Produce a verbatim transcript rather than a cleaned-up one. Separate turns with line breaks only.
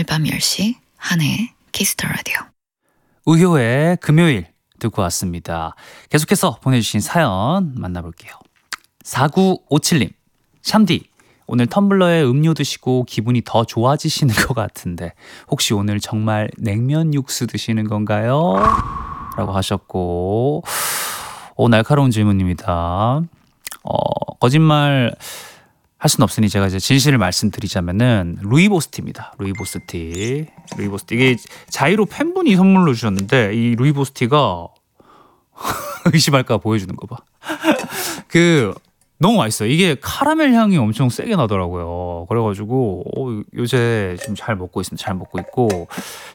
밤 열 시 한혜의 키스터 라디오.
우효의 금요일 듣고 왔습니다. 계속해서 보내주신 사연 만나볼게요. 사구오칠 님, 샴디, 오늘 텀블러에 음료 드시고 기분이 더 좋아지시는 것 같은데 혹시 오늘 정말 냉면 육수 드시는 건가요? 라고 하셨고, 오, 날카로운 질문입니다. 어, 거짓말 할 수는 없으니 제가 이제 진실을 말씀드리자면은 루이보스티입니다. 루이보스티. 루이보스티. 이게 자이로 팬분이 선물로 주셨는데 이 루이보스티가 의심할까 보여주는 거 봐. 그 너무 맛있어요. 이게 카라멜 향이 엄청 세게 나더라고요. 그래가지고 어, 요새 좀 잘 먹고 있습니다. 잘 먹고 있고